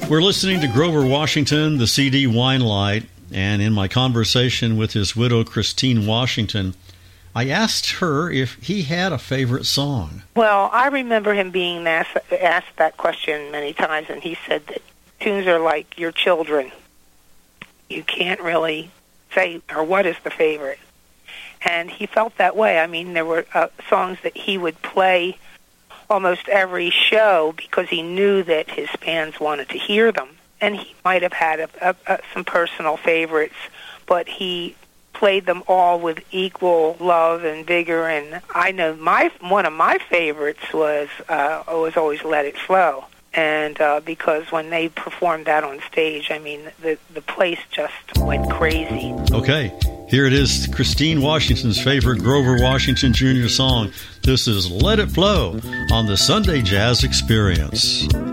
We're listening to Grover Washington, the CD Winelight, and in my conversation with his widow, Christine Washington, I asked her if he had a favorite song. Well, I remember him being asked that question many times, and he said that tunes are like your children. You can't really say, or what is the favorite? And he felt that way. I mean, there were songs that he would play almost every show because he knew that his fans wanted to hear them. And he might have had some personal favorites, but he played them all with equal love and vigor. And I know one of my favorites was always Let It Flow. And because when they performed that on stage, I mean, the place just went crazy. Okay, here it is, Christine Washington's favorite Grover Washington Jr. song. This is Let It Flow on the Sunday Jazz Experience.